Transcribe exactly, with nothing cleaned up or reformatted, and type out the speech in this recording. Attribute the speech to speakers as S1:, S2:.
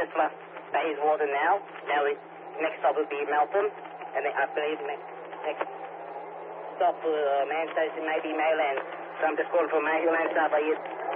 S1: Whistler, Bayswater now. Now the next stop will be Melbourne, and then I believe next, next stop uh, Man Station maybe Mayland. So I'm just calling for Mayland South. Are you